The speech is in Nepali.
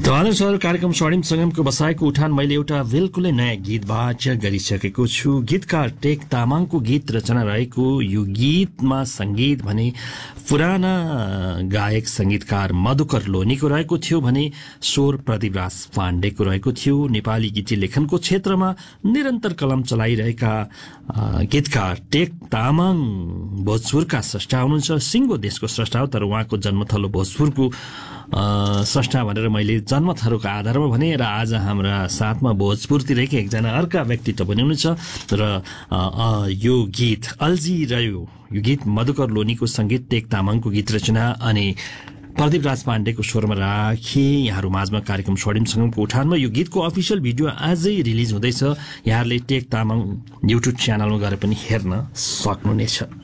आदर्श कार्यक्रम स्वर्णिम संगमको बसाइको उठान मैले एउटा बिल्कुलै नयाँ गीत वाचन गरिसकेको छु। गीतकार टेक तामाङको गीत रचना रहेको यो गीतमा संगीत भने पुराना गायक संगीतकार मधुकर लोनीको रहेको थियो भने स्वर प्रदीपराज पाण्डेको रहेको थियो। नेपाली गीत लेखनको क्षेत्रमा निरन्तर कलम चलाइरहेका गीतकार टेक तामाङ भोजपुरका स्रष्टा हुनुहुन्छ। सिङ्गो देशको स्रष्टा हो, तर उहाँको जन्मथलो भोजपुरको स्रष्टा भनेर मैले जन्मथलोको आधारमा भने र आज हाम्रा साथमा भोजपुरतिरकै एकजना अर्का व्यक्तित्व पनि हुनुहुन्छ र यो गीत अल्झिरह्यो। यो गीत मधुकर लोनीको संगीत, टेक तामाङको गीत रचना अनि प्रदीपराज पाण्डेको स्वरमा राखे यहाँहरू माझमा कार्यक्रम स्वर्णिम संगमको उठानमा यो गीतको अफिसियल भिडियो आजै रिलिज हुँदैछ। यहाँहरूले टेक तामाङ युट्युब च्यानलमा गएर पनि हेर्न सक्नुहुनेछ।